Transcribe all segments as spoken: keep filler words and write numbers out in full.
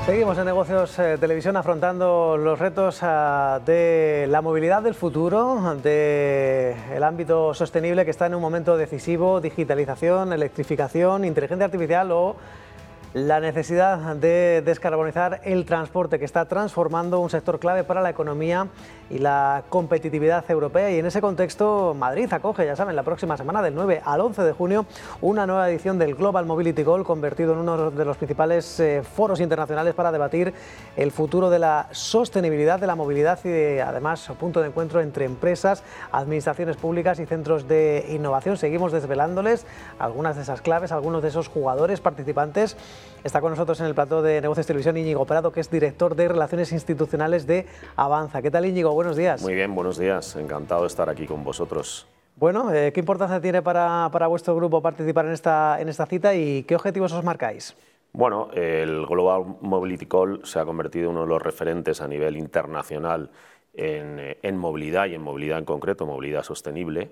Seguimos en Negocios eh, Televisión afrontando los retos eh, de la movilidad del futuro, del ámbito sostenible que está en un momento decisivo: digitalización, electrificación, inteligencia artificial o la necesidad de descarbonizar el transporte, que está transformando un sector clave para la economía y la competitividad europea. Y en ese contexto, Madrid acoge, ya saben, la próxima semana, del nueve al once de junio, una nueva edición del Global Mobility Goal, convertido en uno de los principales eh, foros internacionales para debatir el futuro de la sostenibilidad de la movilidad y, de, además, punto de encuentro entre empresas, administraciones públicas y centros de innovación. Seguimos desvelándoles algunas de esas claves, algunos de esos jugadores participantes. Está con nosotros en el plató de Negocios Televisión Íñigo Prado, que es director de Relaciones Institucionales de Avanza. ¿Qué tal, Íñigo? Buenos días. Muy bien, buenos días. Encantado de estar aquí con vosotros. Bueno, eh, ¿qué importancia tiene para, para vuestro grupo participar en esta, en esta cita y qué objetivos os marcáis? Bueno, el Global Mobility Call se ha convertido en uno de los referentes a nivel internacional en, en movilidad y en movilidad en concreto, movilidad sostenible,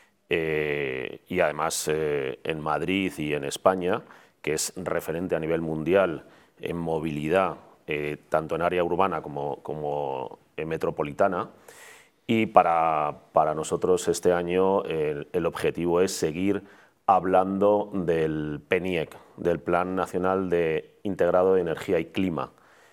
eh, y además eh, en Madrid y en España, que es referente a nivel mundial en movilidad, eh, tanto en área urbana como, como en metropolitana. Y para, para nosotros este año el, el objetivo es seguir hablando del P N I E C, del Plan Nacional de Integrado de Energía y Clima,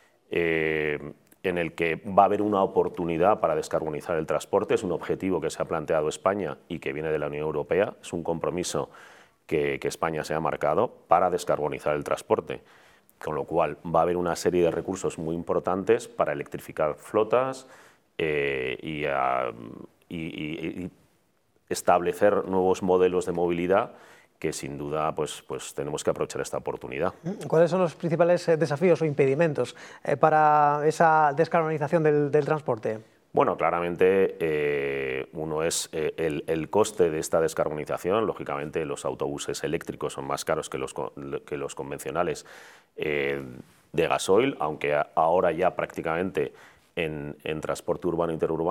eh, en el que va a haber una oportunidad para descarbonizar el transporte. Es un objetivo que se ha planteado España y que viene de la Unión Europea. Es un compromiso Que, que España se ha marcado para descarbonizar el transporte, con lo cual va a haber una serie de recursos muy importantes para electrificar flotas eh, y, a, y, y, y establecer nuevos modelos de movilidad que sin duda pues, pues tenemos que aprovechar esta oportunidad. ¿Cuáles son los principales desafíos o impedimentos eh, para esa descarbonización del, del transporte? Bueno, claramente eh, uno es eh, el, el coste de esta descarbonización. Lógicamente los autobuses eléctricos son más caros que los, que los convencionales eh, de gasoil, aunque ahora ya prácticamente en, en transporte urbano e interurbano